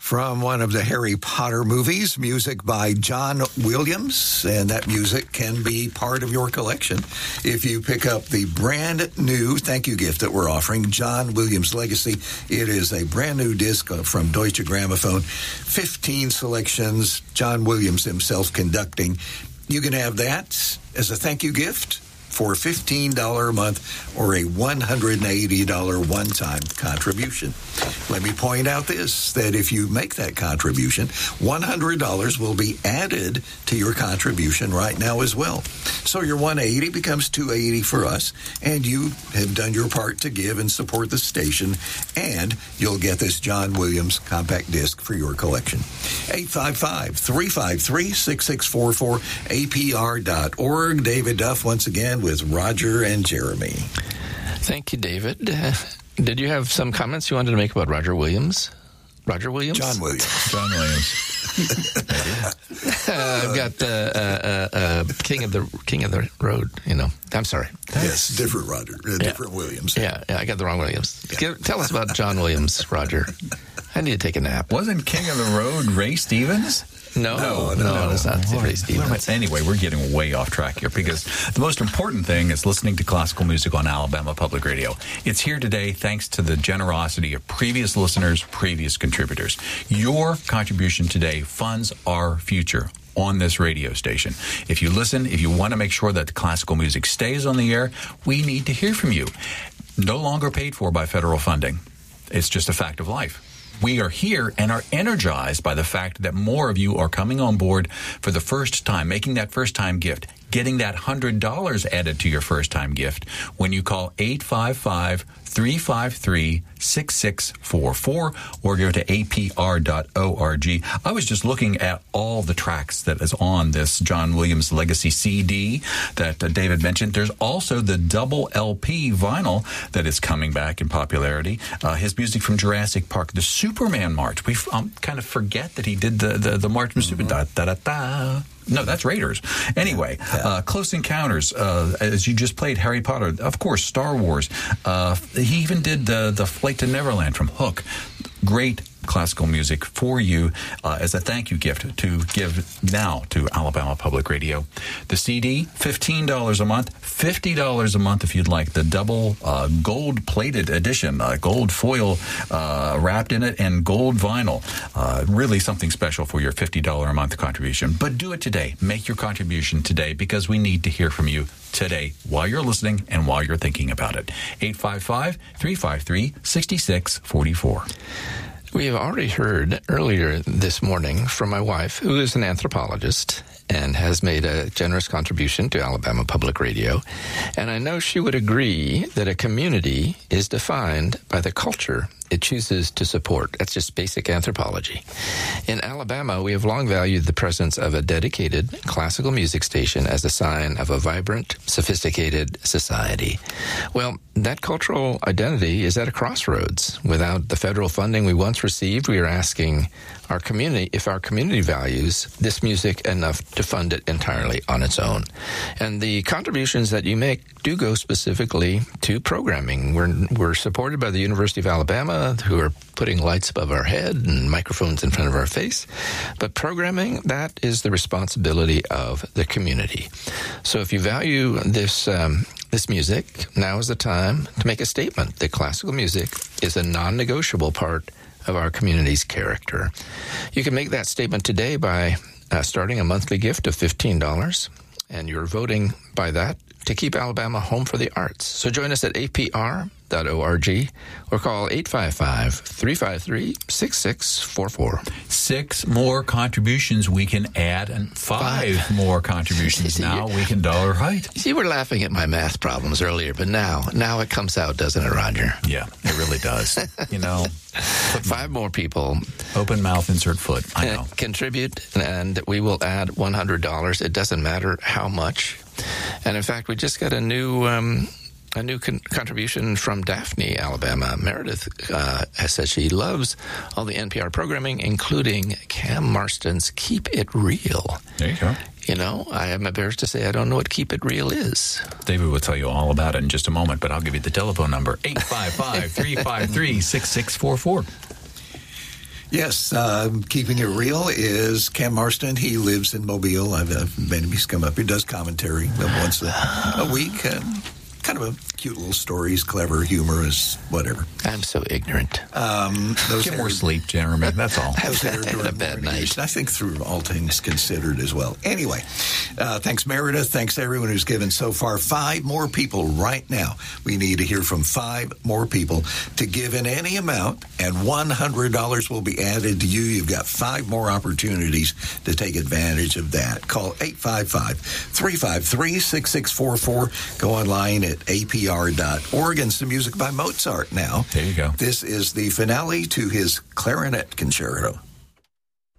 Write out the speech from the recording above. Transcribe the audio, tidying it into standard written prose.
from one of the Harry Potter movies, music by John Williams, and that music can be part of your collection if you pick up the brand new thank you gift that we're offering, John Williams Legacy. It is a brand new disc from Deutsche Grammophon, 15 selections, John Williams himself conducting. You can have that as a thank you gift for $15 a month or a $180 one-time contribution. Let me point out this, that if you make that contribution, $100 will be added to your contribution right now as well. So your $180 becomes $280 for us, and you have done your part to give and support the station, and you'll get this John Williams compact disc for your collection. 855-353-6644, apr.org. David Duff once again with Roger and Jeremy. Thank you, David. Did you have some comments you wanted to make about Roger Williams? Roger Williams? John Williams. John Williams. I've got King of the Road. I'm sorry. Yes, different Roger, different Williams. Yeah, I got the wrong Williams. Tell us about John Williams, Roger. I need to take a nap. Wasn't King of the Road Ray Stevens? No, it's not Ray Stevens. Anyway, we're getting way off track here because the most important thing is listening to classical music on Alabama Public Radio. It's here today thanks to the generosity of previous listeners, previous contributors. Your contribution today funds our future on this radio station. If you listen, if you want to make sure that the classical music stays on the air, we need to hear from you. No longer paid for by federal funding. It's just a fact of life. We are here and are energized by the fact that more of you are coming on board for the first time, making that first-time gift, getting that $100 added to your first-time gift when you call 855-353-6644 or go to apr.org. I was just looking at all the tracks that is on this John Williams Legacy CD that David mentioned. There's also the double LP vinyl that is coming back in popularity. His music from Jurassic Park, the Superman March. We kind of forget that he did the March from Superman. Da-da-da-da. No, that's Raiders. Anyway, Close Encounters, as you just played Harry Potter, of course, Star Wars. He even did the Flight to Neverland from Hook. Great classical music for you as a thank you gift to give now to Alabama Public Radio. The CD, $15 a month, $50 a month if you'd like the double gold-plated edition, gold foil wrapped in it, and gold vinyl. Really something special for your $50 a month contribution. But do it today. Make your contribution today because we need to hear from you today while you're listening and while you're thinking about it. 855-353-6644. We have already heard earlier this morning from my wife, who is an anthropologist and has made a generous contribution to Alabama Public Radio. And I know she would agree that a community is defined by the culture it chooses to support. That's just basic anthropology. In Alabama, we have long valued the presence of a dedicated classical music station as a sign of a vibrant, sophisticated society. Well, that cultural identity is at a crossroads. Without the federal funding we once received, we are asking our community if our community values this music enough to fund it entirely on its own. And the contributions that you make do go specifically to programming. We're supported by the University of Alabama, who are putting lights above our head and microphones in front of our face. But programming, that is the responsibility of the community. So if you value this music, now is the time to make a statement that classical music is a non-negotiable part of our community's character. You can make that statement today by starting a monthly gift of $15, and you're voting by that to keep Alabama home for the arts. So join us at apr.org or call 855-353-6644. 6 more contributions we can add, and 5 more contributions now we can dollar height. You were laughing at my math problems earlier, but now it comes out, doesn't it, Roger? Yeah, it really does. 5 more people. Open mouth, insert foot. I know. Contribute, and we will add $100. It doesn't matter how much. And in fact, we just got a new contribution from Daphne, Alabama. Meredith has said she loves all the NPR programming, including Cam Marston's Keep It Real. There you go. I am embarrassed to say I don't know what Keep It Real is. David will tell you all about it in just a moment, but I'll give you the telephone number, 855-353-6644. Yes, Keeping It Real is Cam Marston. He lives in Mobile. I've met him. He's come up. He does commentary once a week. Kind of a cute little stories, clever, humorous, whatever. I'm so ignorant. Get more sleep, gentlemen. That's all. Those that are during a bad night. I think through all things considered as well. Anyway, thanks, Meredith. Thanks, everyone who's given so far. 5 more people right now. We need to hear from 5 more people to give in any amount, and $100 will be added to you. You've got 5 more opportunities to take advantage of that. Call 855-353-6644. Go online at apr.org, and some music by Mozart now. There you go. This is the finale to his clarinet concerto.